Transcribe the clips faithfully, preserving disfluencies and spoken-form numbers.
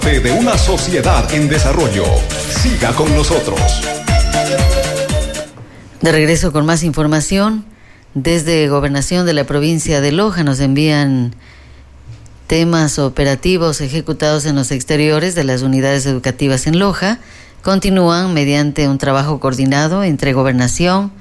De una sociedad en desarrollo. Siga con nosotros. De regreso con más información. Desde Gobernación de la provincia de Loja nos envían temas operativos ejecutados en los exteriores de las unidades educativas en Loja. Continúan mediante un trabajo coordinado entre Gobernación,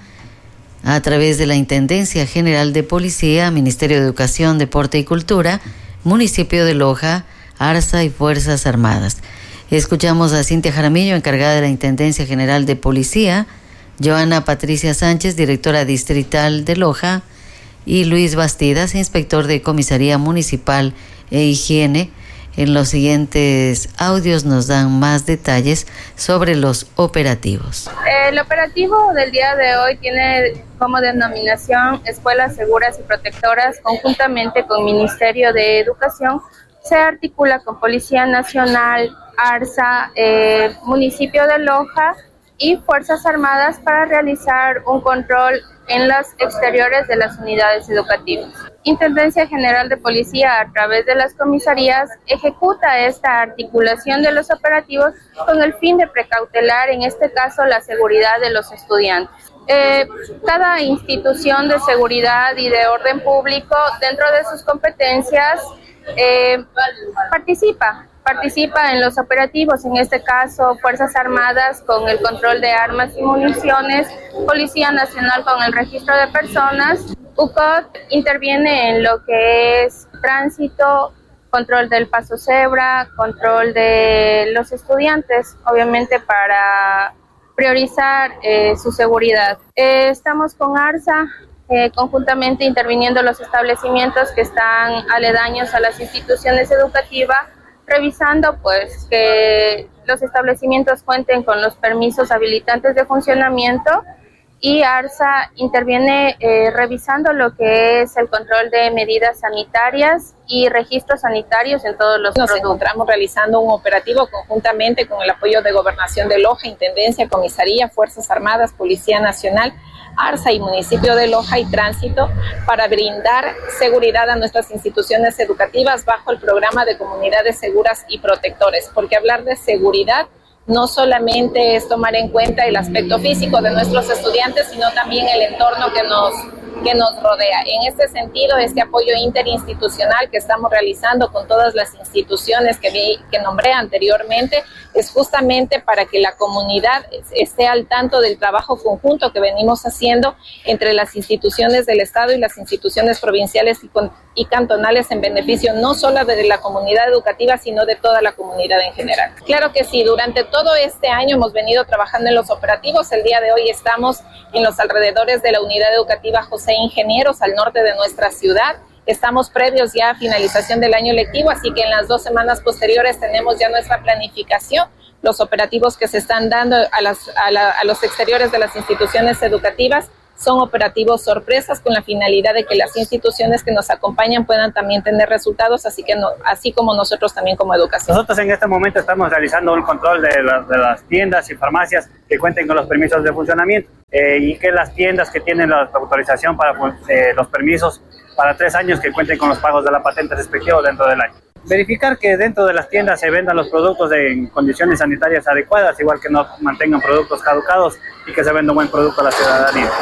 a través de la Intendencia General de Policía, Ministerio de Educación, Deporte y Cultura, Municipio de Loja, ARSA y Fuerzas Armadas. Escuchamos a Cintia Jaramillo, encargada de la Intendencia General de Policía, Joana Patricia Sánchez, directora distrital de Loja, y Luis Bastidas, inspector de Comisaría Municipal e Higiene. En los siguientes audios nos dan más detalles sobre los operativos. El operativo del día de hoy tiene como denominación Escuelas Seguras y Protectoras, conjuntamente con Ministerio de Educación. Se articula con Policía Nacional, ARSA, eh, Municipio de Loja y Fuerzas Armadas para realizar un control en los exteriores de las unidades educativas. Intendencia General de Policía, a través de las comisarías, ejecuta esta articulación de los operativos con el fin de precautelar, en este caso, la seguridad de los estudiantes. Eh, cada institución de seguridad y de orden público, dentro de sus competencias, Eh, participa, participa en los operativos, en este caso Fuerzas Armadas con el control de armas y municiones, Policía Nacional con el registro de personas, U C O T interviene en lo que es tránsito, control del paso cebra, control de los estudiantes, obviamente para priorizar eh, su seguridad. Eh, estamos con ARSA, Eh, conjuntamente interviniendo los establecimientos que están aledaños a las instituciones educativas, revisando pues que los establecimientos cuenten con los permisos habilitantes de funcionamiento, y ARSA interviene eh, revisando lo que es el control de medidas sanitarias y registros sanitarios en todos los Nos productos. encontramos realizando un operativo conjuntamente con el apoyo de Gobernación de Loja, Intendencia, Comisaría, Fuerzas Armadas, Policía Nacional, ARSA y Municipio de Loja y Tránsito, para brindar seguridad a nuestras instituciones educativas bajo el programa de comunidades seguras y protectores, porque hablar de seguridad no solamente es tomar en cuenta el aspecto físico de nuestros estudiantes, sino también el entorno que nos, que nos rodea. En este sentido, este apoyo interinstitucional que estamos realizando con todas las instituciones que, vi, que nombré anteriormente es justamente para que la comunidad esté al tanto del trabajo conjunto que venimos haciendo entre las instituciones del Estado y las instituciones provinciales y, con, y cantonales en beneficio no solo de la comunidad educativa, sino de toda la comunidad en general. Claro que sí, durante todo este año hemos venido trabajando en los operativos. El día de hoy estamos en los alrededores de la unidad educativa José Ingenieros, al norte de nuestra ciudad. Estamos previos ya a finalización del año lectivo, así que en las dos semanas posteriores tenemos ya nuestra planificación. Los operativos que se están dando a, las, a, la, a los exteriores de las instituciones educativas son operativos sorpresas con la finalidad de que las instituciones que nos acompañan puedan también tener resultados, así que no, así como nosotros también como educación. Nosotros en este momento estamos realizando un control de, la, de las tiendas y farmacias que cuenten con los permisos de funcionamiento eh, y que las tiendas que tienen la autorización para eh, los permisos para tres años que cuenten con los pagos de la patente respectivos dentro del año. Verificar que dentro de las tiendas se vendan los productos en condiciones sanitarias adecuadas, igual que no mantengan productos caducados y que se venda un buen producto a la ciudadanía.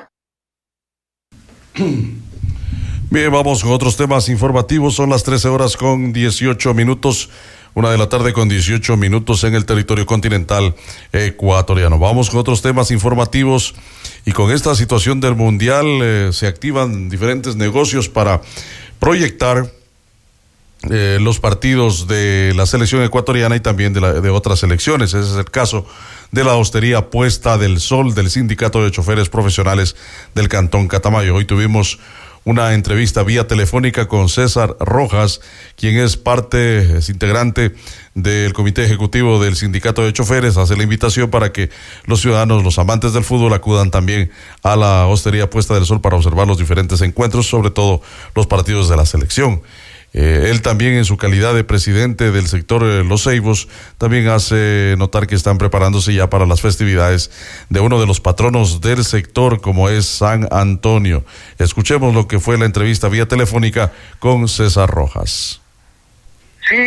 Bien, vamos con otros temas informativos. Son las trece horas con dieciocho minutos, una de la tarde con dieciocho minutos en el territorio continental ecuatoriano. Vamos con otros temas informativos, y con esta situación del mundial eh, se activan diferentes negocios para proyectar Eh, los partidos de la selección ecuatoriana y también de, la, de otras selecciones. Ese es el caso de la hostería Puesta del Sol del Sindicato de Choferes Profesionales del Cantón Catamayo. Hoy tuvimos una entrevista vía telefónica con César Rojas, quien es parte, es integrante del Comité Ejecutivo del Sindicato de Choferes. Hace la invitación para que los ciudadanos, los amantes del fútbol, acudan también a la hostería Puesta del Sol para observar los diferentes encuentros, sobre todo los partidos de la selección. Eh, él también, en su calidad de presidente del sector eh, Los Ceibos, también hace notar que están preparándose ya para las festividades de uno de los patronos del sector, como es San Antonio. Escuchemos lo que fue la entrevista vía telefónica con César Rojas. Sí,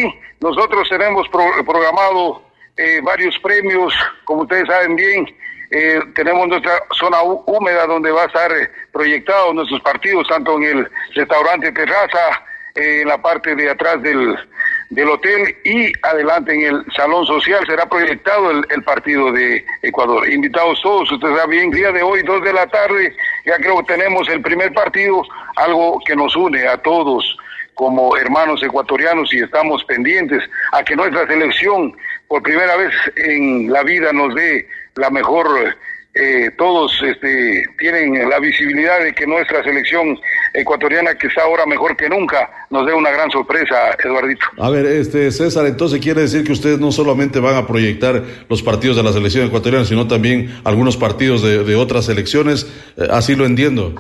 nosotros tenemos pro, programado eh, varios premios, como ustedes saben bien. Eh, tenemos nuestra zona húmeda donde va a estar eh, proyectados nuestros partidos, tanto en el restaurante Terraza, eh, en la parte de atrás del, del hotel, y adelante en el salón social será proyectado el, el partido de Ecuador. Invitados todos, ustedes saben bien, día de hoy, dos de la tarde, ya creo que tenemos el primer partido, algo que nos une a todos como hermanos ecuatorianos, y estamos pendientes a que nuestra selección por primera vez en la vida nos dé la mejor, eh, todos este, tienen la visibilidad de que nuestra selección ecuatoriana, que está ahora mejor que nunca, nos dé una gran sorpresa, Eduardito. A ver, este César, entonces quiere decir que ustedes no solamente van a proyectar los partidos de la selección ecuatoriana, sino también algunos partidos de, de otras selecciones, eh, así lo entiendo.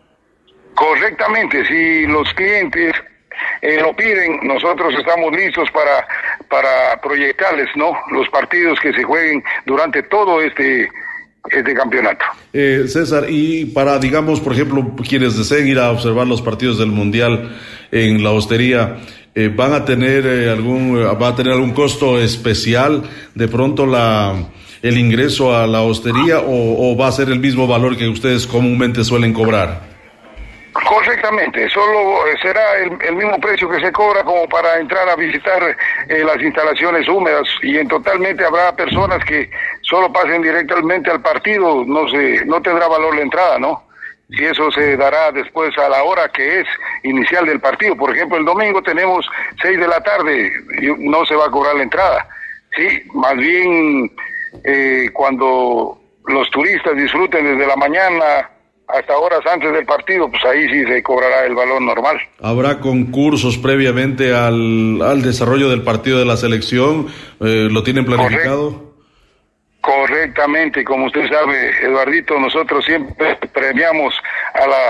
Correctamente, si los clientes Eh, lo piden, nosotros estamos listos para para proyectarles, ¿no?, los partidos que se jueguen durante todo este este campeonato. Eh, César, y para, digamos, por ejemplo, quienes deseen ir a observar los partidos del Mundial en la Hostería, eh, ¿van a tener eh, algún va a tener algún costo especial de pronto la el ingreso a la Hostería, o, o va a ser el mismo valor que ustedes comúnmente suelen cobrar? Correctamente, solo será el, el mismo precio que se cobra como para entrar a visitar eh, las instalaciones húmedas, y en totalmente habrá personas que solo pasen directamente al partido, no se, no tendrá valor la entrada, ¿no? Y eso se dará después a la hora que es inicial del partido. Por ejemplo, el domingo tenemos seis de la tarde, y no se va a cobrar la entrada, sí, más bien eh, cuando los turistas disfruten desde la mañana hasta horas antes del partido, pues ahí sí se cobrará el valor normal. ¿Habrá concursos previamente al, al desarrollo del partido de la selección? Eh, ¿Lo tienen planificado? Correct, correctamente, como usted sabe, Eduardito, nosotros siempre premiamos a la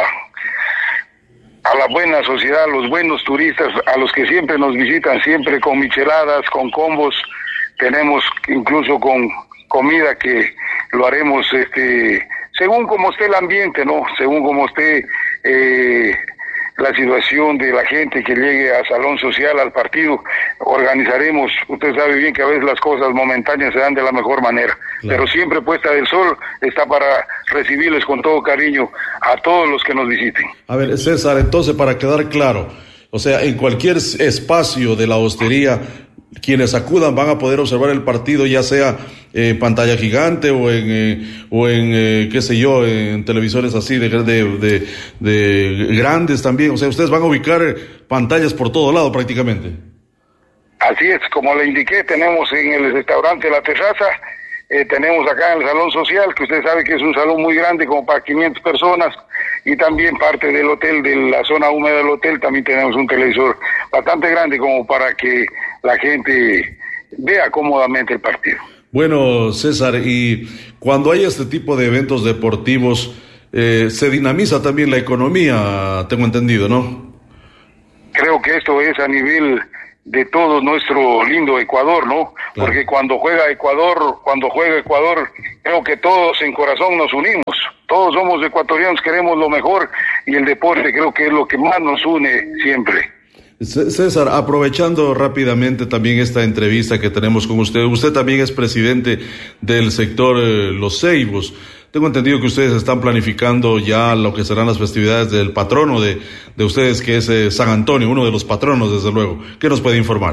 a la buena sociedad, a los buenos turistas, a los que siempre nos visitan, siempre con micheladas, con combos, tenemos incluso con comida que lo haremos este según como esté el ambiente, ¿no? Según como esté eh, la situación de la gente que llegue al salón social, al partido, organizaremos. Usted sabe bien que a veces las cosas momentáneas se dan de la mejor manera, claro, pero siempre Puesta del Sol está para recibirles con todo cariño a todos los que nos visiten. A ver, César, entonces, para quedar claro, o sea, en cualquier espacio de la Hostería, quienes acudan van a poder observar el partido, ya sea en pantalla gigante o en eh, o en eh, qué sé yo, en televisores así de, de de de grandes también. O sea, ustedes van a ubicar pantallas por todo lado prácticamente. Así es, como le indiqué, tenemos en el restaurante La Terraza, eh, tenemos acá en el salón social, que usted sabe que es un salón muy grande, como para quinientas personas, y también parte del hotel, de la zona húmeda del hotel, también tenemos un televisor bastante grande como para que la gente vea cómodamente el partido. Bueno, César, y cuando hay este tipo de eventos deportivos, eh, se dinamiza también la economía, tengo entendido, ¿no? Creo que esto es a nivel de todo nuestro lindo Ecuador, ¿no? Claro. Porque cuando juega Ecuador, cuando juega Ecuador, creo que todos en corazón nos unimos. Todos somos ecuatorianos, queremos lo mejor, y el deporte creo que es lo que más nos une siempre. César, aprovechando rápidamente también esta entrevista que tenemos con usted, usted también es presidente del sector eh, Los Ceibos. Tengo entendido que ustedes están planificando ya lo que serán las festividades del patrono de, de ustedes, que es eh, San Antonio, uno de los patronos, desde luego. ¿Qué nos puede informar?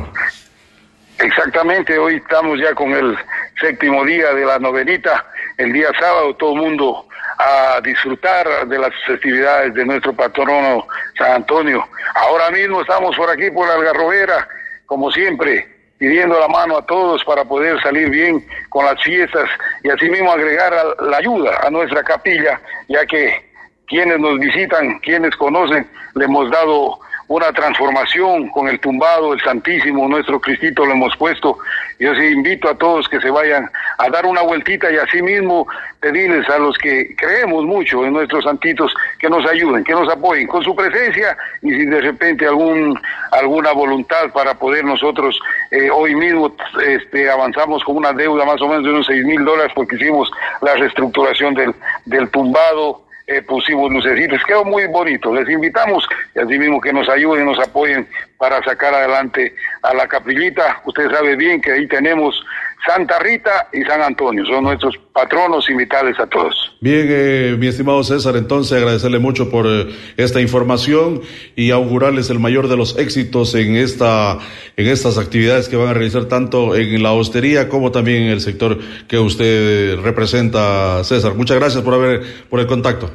Exactamente, hoy estamos ya con el séptimo día de la novenita, el día sábado, todo el mundo a disfrutar de las festividades de nuestro patrono San Antonio. Ahora mismo estamos por aquí, por la Algarrobera, como siempre, pidiendo la mano a todos para poder salir bien con las fiestas y así mismo agregar a la ayuda a nuestra capilla, ya que quienes nos visitan, quienes conocen, le hemos dado una transformación con el tumbado, el Santísimo, nuestro Cristito lo hemos puesto. Yo sí invito a todos que se vayan a dar una vueltita y así mismo pedirles a los que creemos mucho en nuestros santitos que nos ayuden, que nos apoyen con su presencia, y si de repente algún alguna voluntad para poder nosotros eh, hoy mismo este avanzamos con una deuda más o menos de unos seis mil dólares porque hicimos la reestructuración del, del tumbado, eh, pusimos lucecitas, quedó muy bonito. Les invitamos y así mismo que nos ayuden, nos apoyen para sacar adelante a la capillita. Usted sabe bien que ahí tenemos Santa Rita y San Antonio, son nuestros patronos, invitarles a todos. Bien, eh, mi estimado César, entonces agradecerle mucho por eh, esta información y augurarles el mayor de los éxitos en esta en estas actividades que van a realizar tanto en la hostería como también en el sector que usted representa, César. Muchas gracias por haber por el contacto.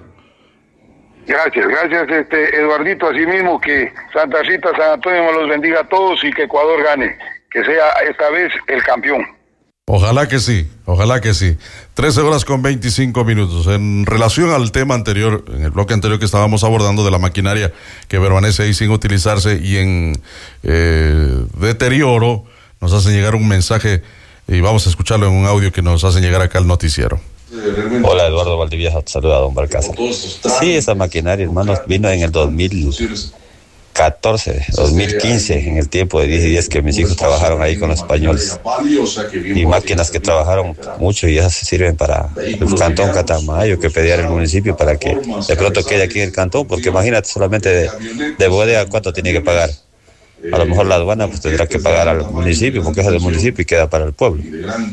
Gracias, gracias este Eduardito, así mismo que Santa Rita, San Antonio me los bendiga a todos y que Ecuador gane, que sea esta vez el campeón. Ojalá que sí, ojalá que sí. trece horas con veinticinco minutos. En relación al tema anterior, en el bloque anterior que estábamos abordando de la maquinaria que permanece ahí sin utilizarse y en eh, deterioro, nos hacen llegar un mensaje y vamos a escucharlo en un audio que nos hacen llegar acá al noticiero. Hola, Eduardo Valdivieso, te saluda don Balcázar. Sí, esa maquinaria, hermanos, vino en el dos mil catorce, dos mil quince, en el tiempo de diez y diez que mis hijos trabajaron ahí con los españoles. Y máquinas que trabajaron mucho y esas sirven para el cantón Catamayo, que pedía el municipio para que de pronto quede aquí en el cantón, porque imagínate solamente de, de bodega cuánto tiene que pagar. A lo mejor la aduana pues tendrá que pagar al municipio, porque es del municipio y queda para el pueblo.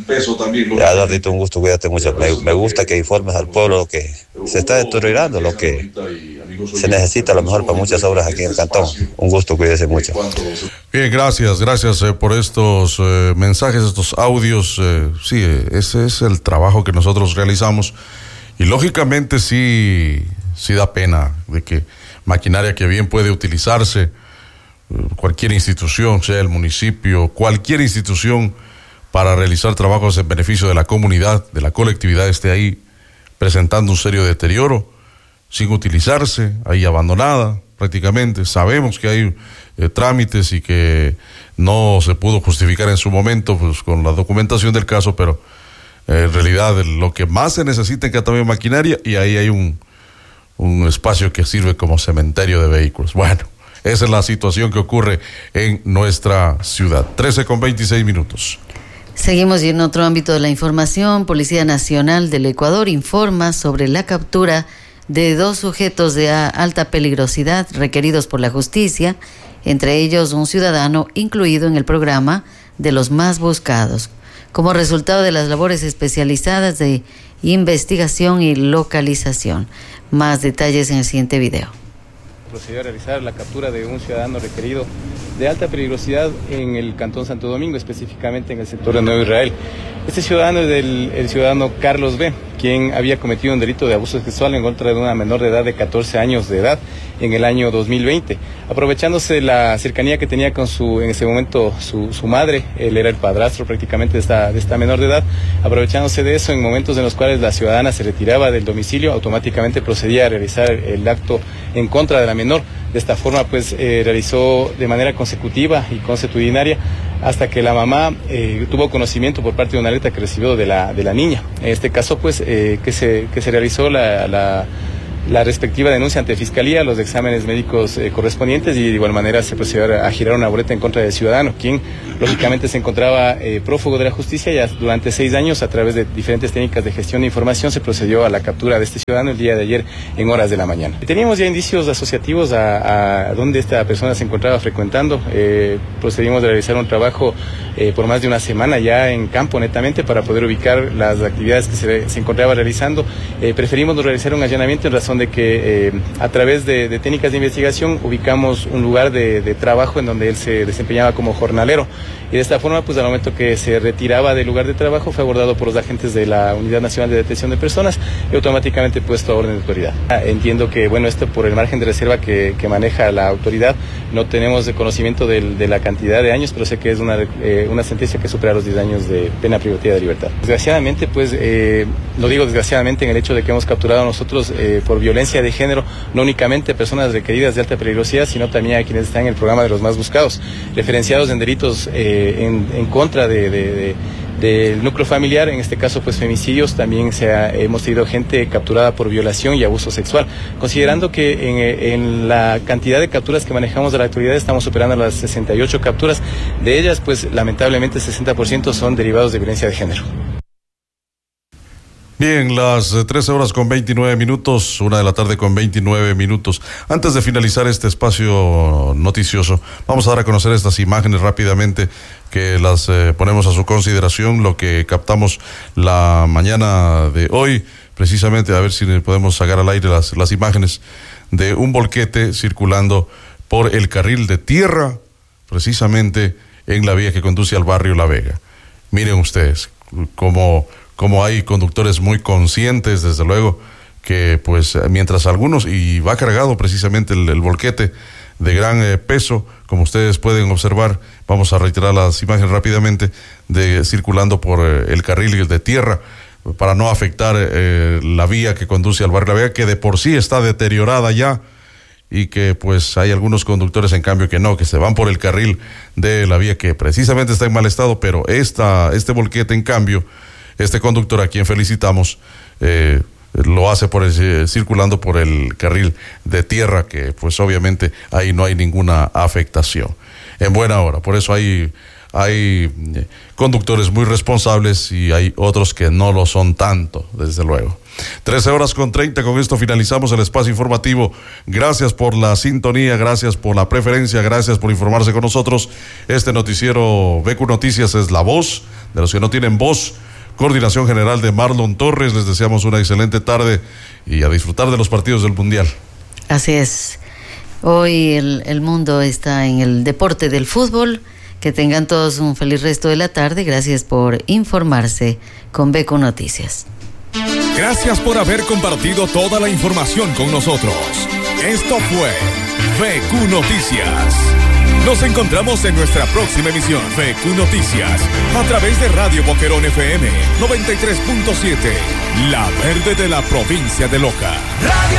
Ya, Eduardito, un gusto, cuídate mucho. Me, me gusta que informes al pueblo lo que se está deteriorando, lo que se necesita a lo mejor para muchas obras aquí en el cantón. Un gusto, cuídese mucho. Bien, gracias, gracias eh, por estos eh, mensajes, estos audios. Eh, sí, eh, ese es el trabajo que nosotros realizamos y lógicamente sí, sí da pena de que maquinaria que bien puede utilizarse, cualquier institución, sea el municipio, cualquier institución para realizar trabajos en beneficio de la comunidad, de la colectividad, esté ahí presentando un serio deterioro, sin utilizarse, ahí abandonada prácticamente. Sabemos que hay eh, trámites y que no se pudo justificar en su momento pues con la documentación del caso, pero eh, en realidad lo que más se necesita en Catamayo maquinaria, y ahí hay un, un espacio que sirve como cementerio de vehículos. Bueno, esa es la situación que ocurre en nuestra ciudad. trece con veintiséis minutos. Seguimos y en otro ámbito de la información, Policía Nacional del Ecuador informa sobre la captura de dos sujetos de alta peligrosidad requeridos por la justicia, entre ellos un ciudadano incluido en el programa de los más buscados, como resultado de las labores especializadas de investigación y localización. Más detalles en el siguiente video. Procedió a realizar la captura de un ciudadano requerido de alta peligrosidad en el Cantón Santo Domingo, específicamente en el sector de Nuevo Israel. Este ciudadano es del, el ciudadano Carlos B., quien había cometido un delito de abuso sexual en contra de una menor de edad de catorce años de edad en el año dos mil veinte. Aprovechándose de la cercanía que tenía con su, en ese momento, su, su madre, él era el padrastro prácticamente de esta, de esta menor de edad, aprovechándose de eso en momentos en los cuales la ciudadana se retiraba del domicilio, automáticamente procedía a realizar el acto en contra de la menor. De esta forma, pues, eh, realizó de manera consecutiva y consuetudinaria hasta que la mamá eh, tuvo conocimiento por parte de una alerta que recibió de la, de la niña. En este caso, pues, eh, que, se, que se realizó la... la la respectiva denuncia ante Fiscalía, los exámenes médicos eh, correspondientes, y de igual manera se procedió a girar una boleta en contra del ciudadano, quien lógicamente se encontraba eh, prófugo de la justicia. Ya durante seis años, a través de diferentes técnicas de gestión de información, se procedió a la captura de este ciudadano el día de ayer en horas de la mañana. Teníamos ya indicios asociativos a, a donde esta persona se encontraba frecuentando. Eh, procedimos a realizar un trabajo eh, por más de una semana ya en campo netamente para poder ubicar las actividades que se, se encontraba realizando. Eh, preferimos realizar un allanamiento en razón de que eh, a través de, de técnicas de investigación ubicamos un lugar de, de trabajo en donde él se desempeñaba como jornalero, y de esta forma, pues al momento que se retiraba del lugar de trabajo fue abordado por los agentes de la Unidad Nacional de Detención de Personas y automáticamente puesto a orden de autoridad. Entiendo que, bueno, esto por el margen de reserva que, que maneja la autoridad, no tenemos de conocimiento de, de la cantidad de años, pero sé que es una, eh, una sentencia que supera los diez años de pena privativa de libertad. Desgraciadamente, pues, eh, lo digo desgraciadamente en el hecho de que hemos capturado nosotros eh, por violencia de género, no únicamente personas requeridas de alta peligrosidad, sino también a quienes están en el programa de los más buscados, referenciados en delitos eh, en, en contra de, de, de, del núcleo familiar, en este caso pues femicidios. También se ha, hemos tenido gente capturada por violación y abuso sexual, considerando que en, en la cantidad de capturas que manejamos de la actualidad estamos superando las sesenta y ocho capturas, de ellas pues lamentablemente sesenta por ciento son derivados de violencia de género. Bien, las trece horas con veintinueve minutos, una de la tarde con veintinueve minutos. Antes de finalizar este espacio noticioso, vamos a dar a conocer estas imágenes rápidamente que las eh, ponemos a su consideración, lo que captamos la mañana de hoy, precisamente a ver si podemos sacar al aire las, las imágenes de un volquete circulando por el carril de tierra, precisamente en la vía que conduce al barrio La Vega. Miren ustedes cómo... como hay conductores muy conscientes, desde luego, que pues mientras algunos, y va cargado precisamente el, el volquete de gran eh, peso, como ustedes pueden observar, vamos a reiterar las imágenes rápidamente, de circulando por eh, el carril de tierra, para no afectar eh, la vía que conduce al barrio La Vega, que de por sí está deteriorada ya, y que pues hay algunos conductores en cambio que no, que se van por el carril de la vía que precisamente está en mal estado, pero esta, este volquete en cambio, este conductor, a quien felicitamos, eh, lo hace por el, circulando por el carril de tierra, que pues obviamente ahí no hay ninguna afectación. En buena hora, por eso hay, hay conductores muy responsables y hay otros que no lo son tanto, desde luego. trece horas con treinta, con esto finalizamos el espacio informativo. Gracias por la sintonía, gracias por la preferencia, gracias por informarse con nosotros. Este noticiero B Q Noticias es la voz de los que no tienen voz. Coordinación general de Marlon Torres, les deseamos una excelente tarde y a disfrutar de los partidos del Mundial. Así es. Hoy el, el mundo está en el deporte del fútbol. Que tengan todos un feliz resto de la tarde. Gracias por informarse con B Q Noticias. Gracias por haber compartido toda la información con nosotros. Esto fue B Q Noticias. Nos encontramos en nuestra próxima emisión B Q Noticias a través de Radio Boquerón F M noventa y tres punto siete, la verde de la provincia de Loja. Radio